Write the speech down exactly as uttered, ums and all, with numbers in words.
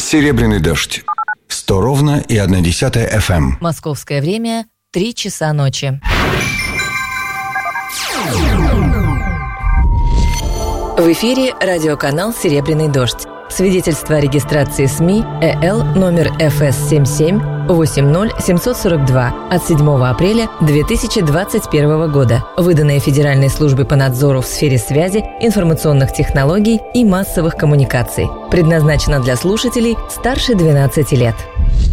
Серебряный дождь. Сто ровно и одна десятая эф эм. Московское время три часа ночи. В эфире радиоканал «Серебряный дождь». Свидетельство о регистрации СМИ ЭЛ номер эф эс семь семь восемь ноль семь сорок два от седьмого апреля две тысячи двадцать первого года, выданное Федеральной службой по надзору в сфере связи, информационных технологий и массовых коммуникаций. Предназначено для слушателей старше двенадцати лет.